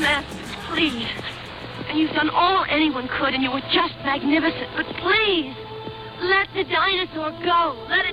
left, please. And you've done all anyone could, and you were just magnificent. But please, let the dinosaur go. Let